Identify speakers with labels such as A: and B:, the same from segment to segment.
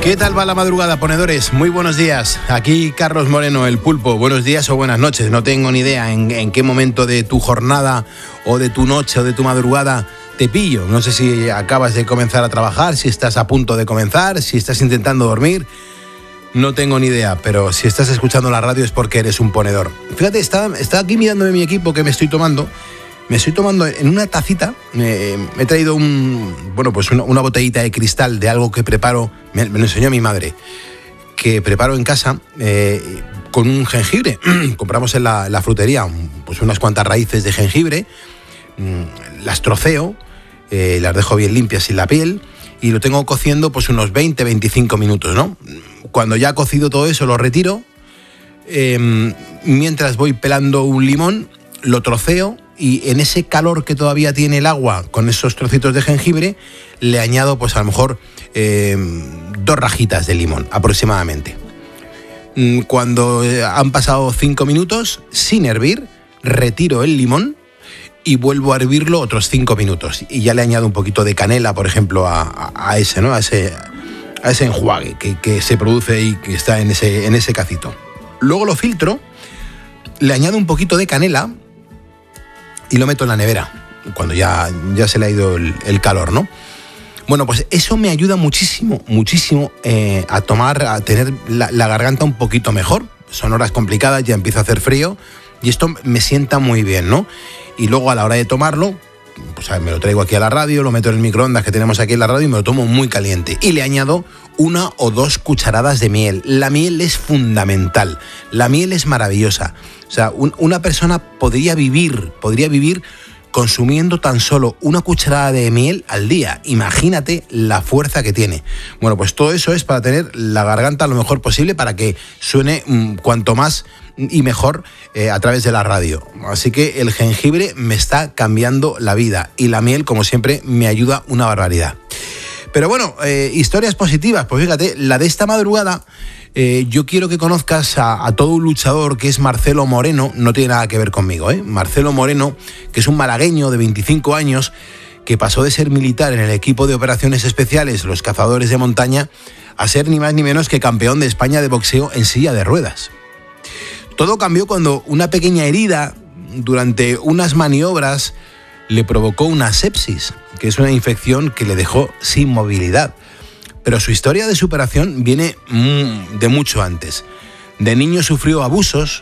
A: ¿Qué tal va la madrugada, ponedores? Muy buenos días. Aquí Carlos Moreno, el Pulpo. Buenos días o buenas noches. No tengo ni idea en qué momento de tu jornada o de tu noche o de tu madrugada te pillo. No sé si acabas de comenzar a trabajar, si estás a punto de comenzar, si estás intentando dormir. No tengo ni idea, pero si estás escuchando la radio es porque eres un ponedor. Fíjate, estaba aquí mirándome mi equipo que me estoy tomando. Me estoy tomando en una tacita, me he traído una botellita de cristal de algo que preparo, me lo enseñó mi madre, que preparo en casa con un jengibre. Compramos en la frutería pues unas cuantas raíces de jengibre, las troceo, las dejo bien limpias sin la piel y lo tengo cociendo pues unos 20-25 minutos, ¿no? Cuando ya ha cocido todo eso lo retiro, mientras voy pelando un limón, lo troceo. Y en ese calor que todavía tiene el agua con esos trocitos de jengibre, le añado pues a lo mejor 2 rajitas de limón aproximadamente. Cuando han pasado 5 minutos, sin hervir, retiro el limón y vuelvo a hervirlo otros 5 minutos. Y ya le añado un poquito de canela, por ejemplo, a ese, ¿no? a ese enjuague que se produce y que está en ese cacito. Luego lo filtro, le añado un poquito de canela y lo meto en la nevera, cuando ya se le ha ido el calor, ¿no? Bueno, pues eso me ayuda muchísimo a tener la garganta un poquito mejor. Son horas complicadas, ya empieza a hacer frío y esto me sienta muy bien, ¿no? Y luego a la hora de tomarlo, pues me lo traigo aquí a la radio, lo meto en el microondas que tenemos aquí en la radio y me lo tomo muy caliente. Y le añado 1 o 2 cucharadas de miel. La miel es fundamental, la miel es maravillosa. O sea, una persona podría vivir consumiendo tan solo 1 cucharada de miel al día. Imagínate la fuerza que tiene. Bueno, pues todo eso es para tener la garganta lo mejor posible, para que suene cuanto más y mejor a través de la radio. Así que el jengibre me está cambiando la vida y la miel, como siempre, me ayuda una barbaridad. Pero bueno, historias positivas. Pues fíjate, la de esta madrugada, yo quiero que conozcas a todo un luchador que es Marcelo Moreno. No tiene nada que ver conmigo, ¿eh? Marcelo Moreno, que es un malagueño de 25 años, que pasó de ser militar en el equipo de operaciones especiales, los cazadores de montaña, a ser ni más ni menos que campeón de España de boxeo en silla de ruedas. Todo cambió cuando una pequeña herida durante unas maniobras le provocó una sepsis, que es una infección que le dejó sin movilidad. Pero su historia de superación viene de mucho antes. De niño sufrió abuso,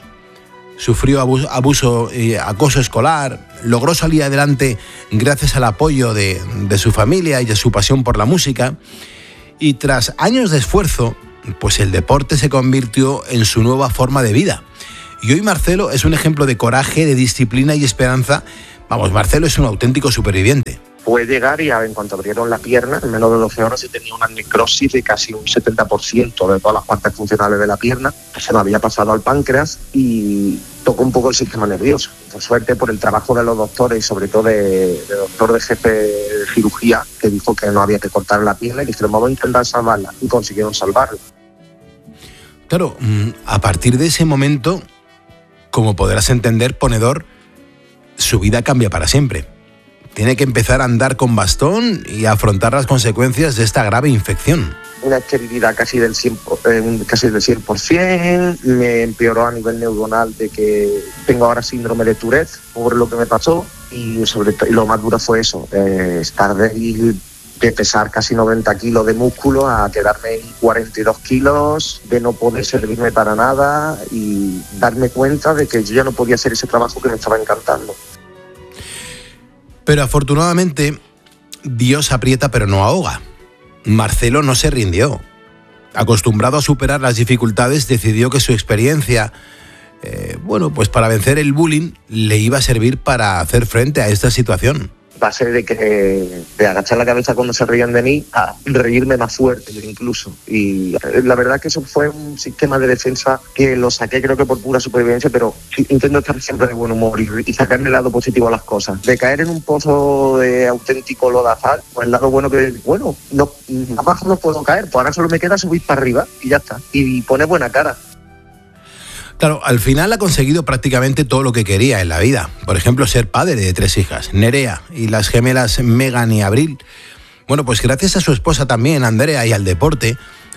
A: acoso escolar, logró salir adelante gracias al apoyo de su familia y de su pasión por la música. Y tras años de esfuerzo, pues el deporte se convirtió en su nueva forma de vida. Y hoy Marcelo es un ejemplo de coraje, de disciplina y esperanza. Vamos, Marcelo es un auténtico superviviente.
B: Fue llegar y en cuanto abrieron la pierna, en menos de 12 horas se tenía una necrosis de casi un 70% de todas las partes funcionales de la pierna. Se me había pasado al páncreas y tocó un poco el sistema nervioso. Por suerte, por el trabajo de los doctores y sobre todo de doctor de jefe de cirugía, que dijo que no había que cortar la pierna, y dijeron, vamos a intentar salvarla, y consiguieron salvarla.
A: Claro, a partir de ese momento, como podrás entender, ponedor, su vida cambia para siempre. Tiene que empezar a andar con bastón y a afrontar las consecuencias de esta grave infección.
B: Una esterilidad casi del 100%, me empeoró a nivel neuronal de que tengo ahora síndrome de Tourette por lo que me pasó, y lo más duro fue eso, estar de pesar casi 90 kilos de músculo a quedarme en 42 kilos, de no poder servirme para nada y darme cuenta de que yo ya no podía hacer ese trabajo que me estaba encantando.
A: Pero afortunadamente, Dios aprieta pero no ahoga. Marcelo no se rindió. Acostumbrado a superar las dificultades, decidió que su experiencia, pues para vencer el bullying, le iba a servir para hacer frente a esta situación.
B: Pasé de agachar la cabeza cuando se reían de mí a reírme más fuerte incluso. Y la verdad que eso fue un sistema de defensa que lo saqué creo que por pura supervivencia, pero intento estar siempre de buen humor y sacarle el lado positivo a las cosas. De caer en un pozo de auténtico lodazal, pues el lado bueno no, abajo no puedo caer, pues ahora solo me queda subir para arriba y ya está. Y poner buena cara.
A: Claro, al final ha conseguido prácticamente todo lo que quería en la vida. Por ejemplo, ser padre de 3 hijas, Nerea y las gemelas Megan y Abril. Bueno, pues gracias a su esposa también, Andrea, y al deporte,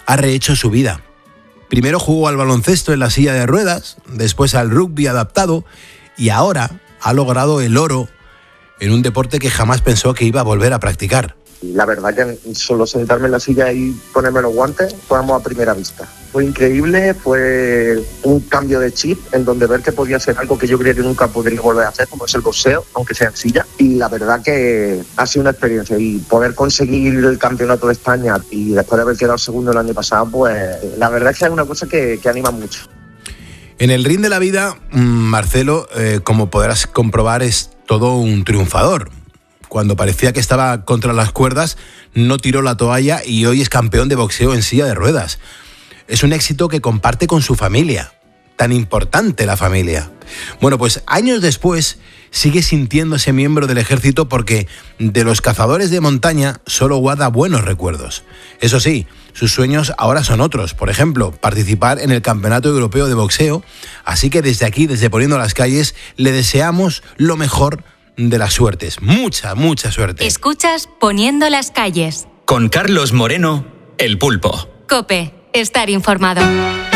A: ha rehecho su vida. Primero jugó al baloncesto en la silla de ruedas, después al rugby adaptado y ahora ha logrado el oro en un deporte que jamás pensó que iba a volver a practicar.
B: La verdad que solo sentarme en la silla y ponerme los guantes fue amor a primera vista. Fue increíble, fue un cambio de chip en donde ver que podía ser algo que yo creía que nunca podría volver a hacer, como es el boxeo, aunque sea en silla. Y la verdad que ha sido una experiencia y poder conseguir el campeonato de España y después de haber quedado segundo el año pasado, pues la verdad es que es una cosa que anima mucho.
A: En el ring de la vida, Marcelo, como podrás comprobar, es todo un triunfador. Cuando parecía que estaba contra las cuerdas, no tiró la toalla y hoy es campeón de boxeo en silla de ruedas. Es un éxito que comparte con su familia, tan importante la familia. Bueno, pues años después sigue sintiéndose miembro del ejército porque de los cazadores de montaña solo guarda buenos recuerdos. Eso sí, sus sueños ahora son otros. Por ejemplo, participar en el Campeonato Europeo de Boxeo. Así que desde aquí, desde Poniendo las Calles, le deseamos lo mejor de las suertes. Mucha, mucha suerte.
C: Escuchas Poniendo las Calles.
D: Con Carlos Moreno, El Pulpo.
C: COPE. Estar informado.